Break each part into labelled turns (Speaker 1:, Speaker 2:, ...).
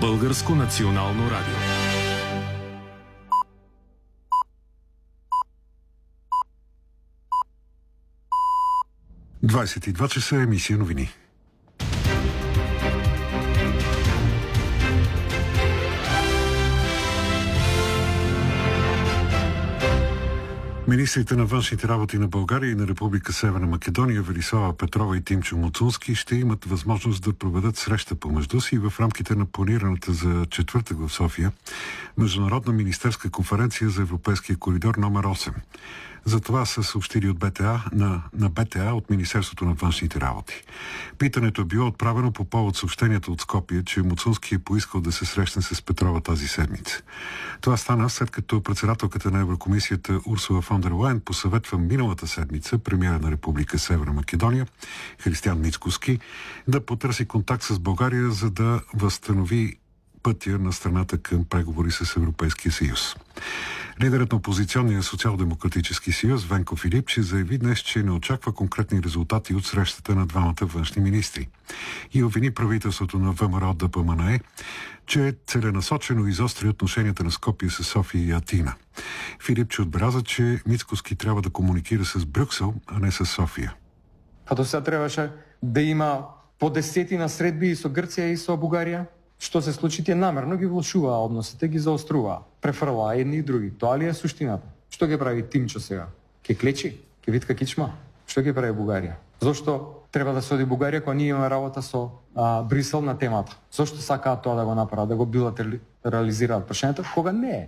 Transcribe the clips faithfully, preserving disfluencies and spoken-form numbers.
Speaker 1: Българско национално радио.
Speaker 2: двадесет и два часа, емисия новини. Министрите на външните работи на България и на Република Северна Македония Велислава Петрова и Тимчо Муцунски ще имат възможност да проведат среща помежду си в рамките на планираната за четвъртък в София Международна министерска конференция за Европейския коридор номер осем. За това са съобщили от БТА на, на БТА от Министерството на външните работи. Питането е било отправено по повод съобщението от Скопие, че Муцунски е поискал да се срещне с Петрова тази седмица. Това стана след като председателката на Еврокомисията Урсула фон дер Лайен посъветва миналата седмица премиера на Република Северна Македония Християн Мицкоски да потърси контакт с България, за да възстанови пътя на страната към преговори с Европейския съюз. Лидерът на опозиционния социал-демократически съюз Венко Филипче заяви днес, че не очаква конкретни резултати от срещата на двамата външни министри и обвини правителството на ВМРО ДПМНЕ, че целенасочено изостри отношенията на Скопие с София и Атина. Филипче отбеляза, че Мицкоски трябва да комуникира с Брюксел, а не с София.
Speaker 3: Като сега трябваше да има по десетина средби и со Гърция и со Бугария. Що се случи, тие намерно ги влошува односите, ги заострува. Префрла едни и други. Тоа ли е суштината? Што ги прави Тимчо сега? Ке клечи? Ке витка кичма? Што ги прави Бугарија? Зошто треба да се оди Бугарија кога ние имаме работа со а, Брисел на темата? Зошто сакаат тоа да го направат, да го билатерализираат прашањето, кога не е?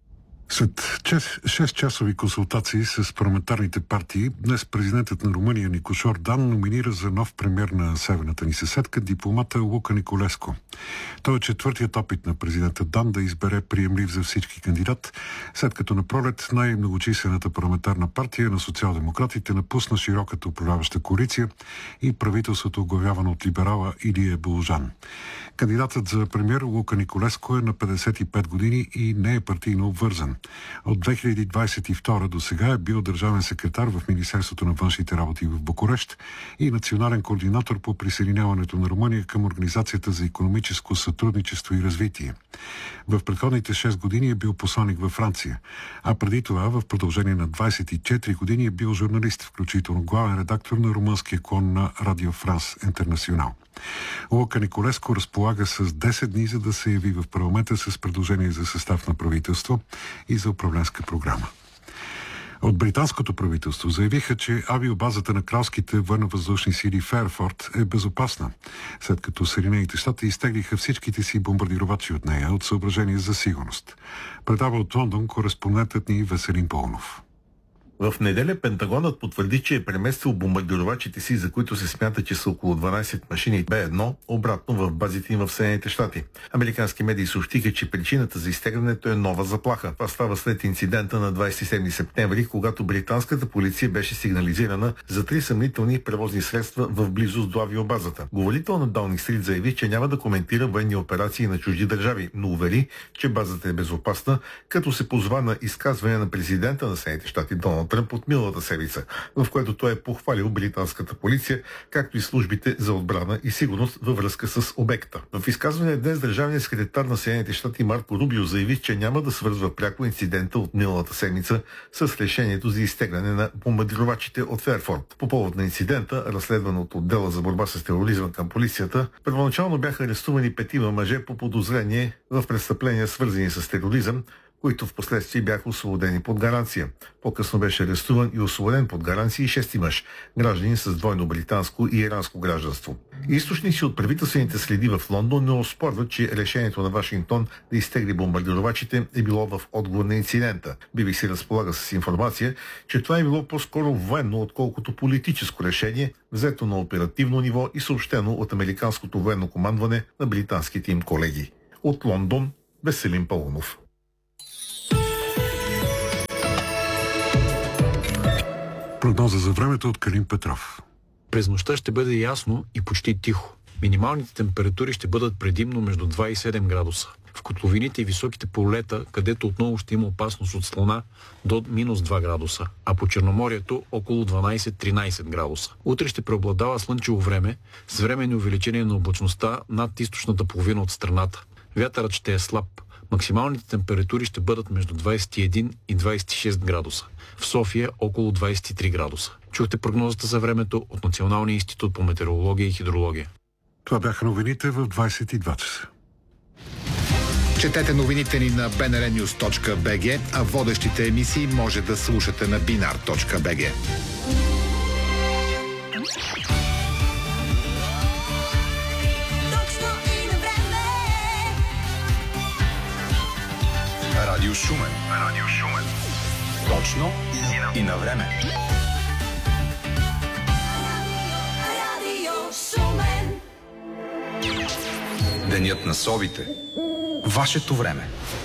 Speaker 2: След шест-часови консултации с парламентарните партии, днес президентът на Румъния Никошор Дан номинира за нов премиер на северната ни съседка дипломата Лука Николеско. Той е четвъртият опит на президента Дан да избере приемлив за всички кандидат, след като на пролет най-многочислената парламентарна партия на социал-демократите напусна широката управляваща коалиция и правителството, оглавявано от либерала Илия Боложан. Кандидатът за премиер Лука Николеско е на петдесет и пет години и не е партийно обвързан. От две хиляди двадесет и втора до сега е бил държавен секретар в Министерството на външните работи в Букурещ и национален координатор по присъединяването на Румъния към Организацията за икономическо сътрудничество и развитие. В предходните шест години е бил посланик във Франция, а преди това в продължение на двадесет и четири години е бил журналист, включително главен редактор на румънския клон на Радио Франс Интернационал. Лука Николеско разполага с десет дни, за да се яви в парламента с предложение за състав на правителство и за управленска програма. От британското правителство заявиха, че авиобазата на кралските военновъздушни сили в Ерфорд е безопасна, след като Съединените щати изтеглиха всичките си бомбардировачи от нея от съображение за сигурност. Предава от Лондон кореспондентът ни Веселин Паунов.
Speaker 4: В неделя Пентагонът потвърди, че е преместил бомбардировачите си, за които се смята, че са около дванадесет машини Б едно, обратно в базите им в Съединените щати. Американски медии съобщиха, че причината за изтеглянето е нова заплаха. Това става след инцидента на двадесет и седми септември, когато британската полиция беше сигнализирана за три съмнителни превозни средства в близост до авиобазата. Говорител на Даунинг Стрит заяви, че няма да коментира военни операции на чужди държави, но увери, че базата е безопасна, като се позва на изказване на президента на Съединените щати Доналд Тръмп от миналата седмица, в което той е похвалил британската полиция, както и службите за отбрана и сигурност във връзка с обекта. В изказване днес държавният секретар на Съединените щати Марко Рубио заяви, че няма да свързва пряко инцидента от миналата седмица с решението за изтегляне на бомбардировачите от Ферфорд. По повод на инцидента, разследван от отдела за борба с тероризма към полицията, първоначално бяха арестувани петима мъже по подозрение в престъпления, свързани с тероризъм, които в последствие бяха освободени под гаранция. По-късно беше арестуван и освободен под гаранция и шести мъж, гражданин с двойно британско и иранско гражданство. Източници от правителствените следи в Лондон не оспорват, че решението на Вашингтон да изтегли бомбардировачите е било в отговор на инцидента. Би би си разполага с информация, че това е било по-скоро военно, отколкото политическо решение, взето на оперативно ниво и съобщено от американското военно командване на британските им колеги. От Лондон, Веселин Паунов.
Speaker 2: Прогноза за времето от Калин Петров.
Speaker 5: През нощта ще бъде ясно и почти тихо. Минималните температури ще бъдат предимно между два и седем градуса. В котловините и високите полета, където отново ще има опасност от слона, до минус два градуса, а по Черноморието около дванадесет-тринадесет градуса. Утре ще преобладава слънчево време с временни увеличение на облачността над източната половина от страната. Вятърът ще е слаб. Максималните температури ще бъдат между двадесет и един и двадесет и шест градуса. В София около двадесет и три градуса. Чухте прогнозата за времето от Националния институт по метеорология и хидрология.
Speaker 2: Това бяха новините в двадесет и два часа.
Speaker 6: Четете новините ни на би ен ар нюз точка би джи, а водещите емисии може да слушате на бинар точка би джи.
Speaker 7: Радио Шумен. Радио Шумен. Точно и на време. Радио Шумен. Денят на совите. Вашето време.